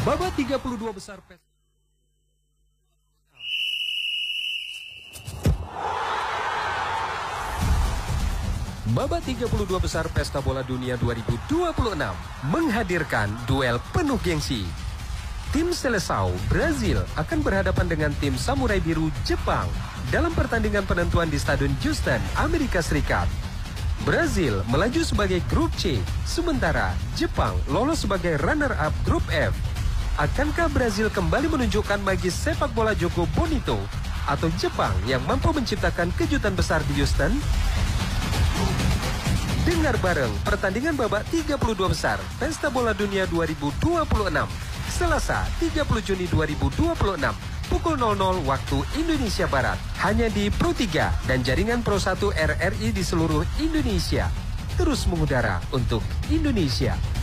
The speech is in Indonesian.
Babak 32 besar pesta. Babak 32 besar Pesta Bola Dunia 2026 menghadirkan duel penuh gengsi. Tim Seleção Brazil akan berhadapan dengan tim Samurai Biru Jepang dalam pertandingan penentuan di Stadion Houston, Amerika Serikat. Brazil melaju sebagai grup C, sementara Jepang lolos sebagai runner-up grup F. Akankah Brazil kembali menunjukkan magis sepak bola Joko Bonito atau Jepang yang mampu menciptakan kejutan besar di Houston? Dengar bareng pertandingan babak 32 besar Pesta Bola Dunia 2026 Selasa 30 Juni 2026 pukul 00 waktu Indonesia Barat hanya di Pro 3 dan jaringan Pro 1 RRI di seluruh Indonesia. Terus mengudara untuk Indonesia.